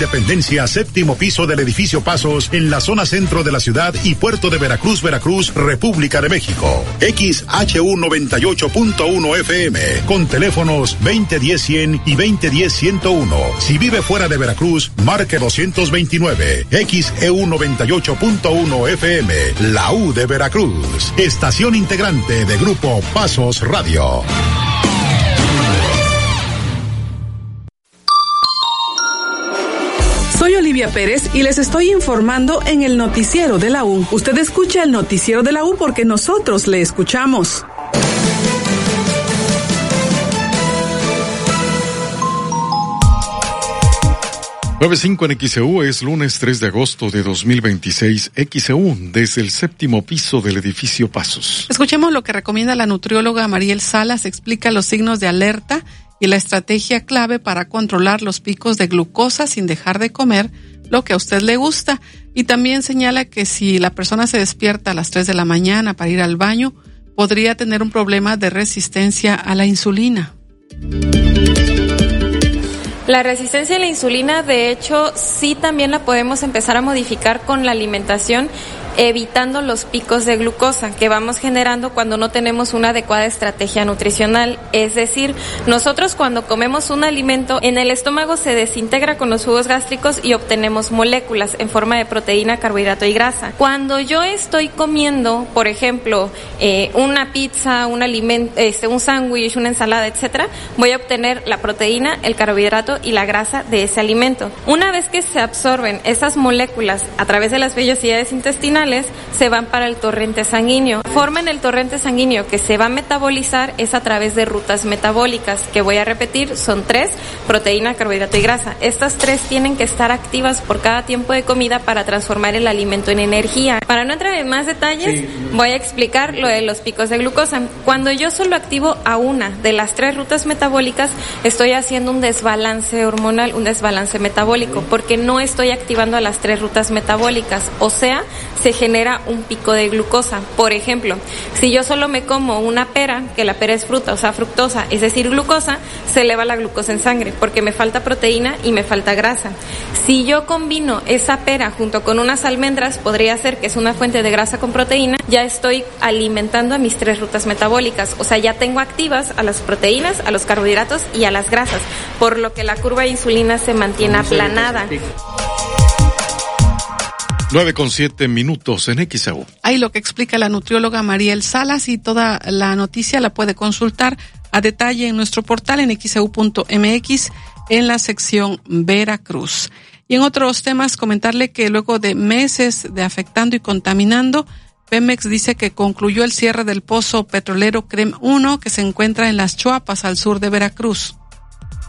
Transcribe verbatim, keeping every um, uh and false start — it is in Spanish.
Dependencia séptimo piso del edificio Pasos en la zona centro de la ciudad y puerto de Veracruz, Veracruz, República de México. X H U noventa y ocho punto uno F M con teléfonos veinte diez cien y veinte diez ciento uno. Si vive fuera de Veracruz, marque doscientos veintinueve. X E U noventa y ocho punto uno F M, la U de Veracruz. Estación integrante de Grupo Pasos Radio. Soy Olivia Pérez y les estoy informando en el noticiero de la U. Usted escucha el noticiero de la U porque nosotros le escuchamos. nueve cinco en X E U, es lunes tres de agosto de dos mil veintiséis. X E U desde el séptimo piso del edificio Pasos. Escuchemos lo que recomienda la nutrióloga Mariel Salas. Explica los signos de alerta y la estrategia clave para controlar los picos de glucosa sin dejar de comer lo que a usted le gusta. Y también señala que si la persona se despierta a las tres de la mañana para ir al baño, podría tener un problema de resistencia a la insulina. La resistencia a la insulina, de hecho, sí también la podemos empezar a modificar con la alimentación, evitando los picos de glucosa que vamos generando cuando no tenemos una adecuada estrategia nutricional. Es decir, nosotros cuando comemos un alimento, en el estómago se desintegra con los jugos gástricos y obtenemos moléculas en forma de proteína, carbohidrato y grasa. Cuando yo estoy comiendo, por ejemplo, eh, una pizza, un alimento, este, un sándwich, una ensalada, etcétera, voy a obtener la proteína, el carbohidrato y la grasa de ese alimento. Una vez que se absorben esas moléculas a través de las vellosidades intestinales, se van para el torrente sanguíneo. Forman el torrente sanguíneo que se va a metabolizar es a través de rutas metabólicas, que voy a repetir, son tres: proteína, carbohidrato y grasa. Estas tres tienen que estar activas por cada tiempo de comida para transformar el alimento en energía. Para no entrar en más detalles, sí. voy a explicar lo de los picos de glucosa. Cuando yo solo activo a una de las tres rutas metabólicas, estoy haciendo un desbalance hormonal, un desbalance metabólico, porque no estoy activando a las tres rutas metabólicas, o sea, se genera un pico de glucosa. Por ejemplo, si yo solo me como una pera, que la pera es fruta, o sea, fructosa, es decir, glucosa, se eleva la glucosa en sangre, porque me falta proteína y me falta grasa. Si yo combino esa pera junto con unas almendras, podría ser que es una fuente de grasa con proteína, ya estoy alimentando a mis tres rutas metabólicas, o sea, ya tengo activas a las proteínas, a los carbohidratos y a las grasas, por lo que la curva de insulina se mantiene aplanada. nueve con siete minutos en X E U. Ahí lo que explica la nutrióloga Mariel Salas, y toda la noticia la puede consultar a detalle en nuestro portal en x e u punto m x en la sección Veracruz. Y en otros temas, comentarle que luego de meses de afectando y contaminando, Pemex dice que concluyó el cierre del pozo petrolero Crem uno que se encuentra en Las Chuapas, al sur de Veracruz.